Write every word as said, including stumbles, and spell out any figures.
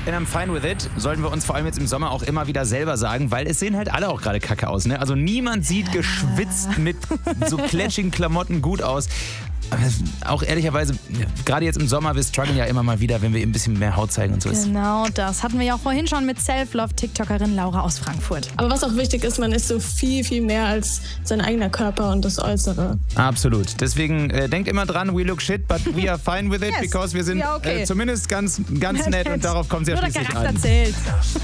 and I'm fine with it, sollten wir uns vor allem jetzt im Sommer auch immer wieder selber sagen, weil es sehen halt alle auch gerade kacke aus. Ne? Also niemand sieht geschwitzt mit so klatschigen Klamotten gut aus. Aber auch ehrlicherweise, gerade jetzt im Sommer, wir strugglen ja immer mal wieder, wenn wir ein bisschen mehr Haut zeigen und so. Genau, das hatten wir ja auch vorhin schon mit Self-Love-TikTokerin Laura aus Frankfurt. Aber was auch wichtig ist, man ist so viel, viel mehr als sein eigener Körper und das Äußere. Absolut. Deswegen äh, denkt immer dran, we look shit, but we are fine with it, yes, because wir sind ja, okay. äh, zumindest ganz, ganz nett und darauf kommt es ja Nur der schließlich Charakter an. zählt.